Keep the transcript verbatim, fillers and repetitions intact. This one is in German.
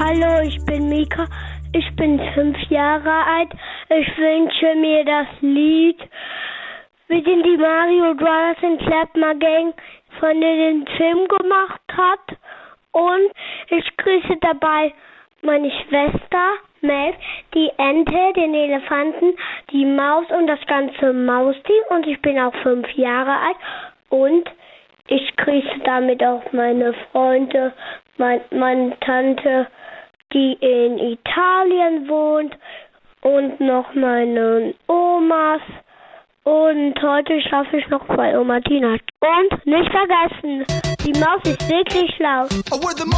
Hallo, ich bin Mika. Ich bin fünf Jahre alt. Ich wünsche mir das Lied. Wir sind die Mario Brothers and Clapper Gang, von denen den Film gemacht hat. Und ich grüße dabei meine Schwester Mel, die Ente, den Elefanten, die Maus und das ganze Mausteam. Und ich bin auch fünf Jahre alt. Und ich grüße damit auch meine Freunde, mein, meine Tante, die in Italien wohnt, und noch meine Omas. Und heute schlafe ich noch bei Oma Tina. Und nicht vergessen, die Maus ist wirklich schlau.